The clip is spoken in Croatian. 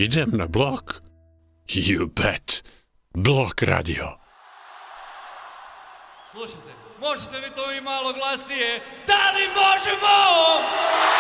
Idem na blok? You bet. Blok radio. Slušajte, možete li to i malo glasnije? Da li možemo?